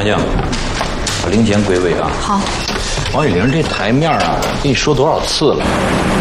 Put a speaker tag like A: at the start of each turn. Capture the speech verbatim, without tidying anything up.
A: 韩江，把零钱归位啊。
B: 好。
A: 王雨玲这台面啊，跟你说多少次了？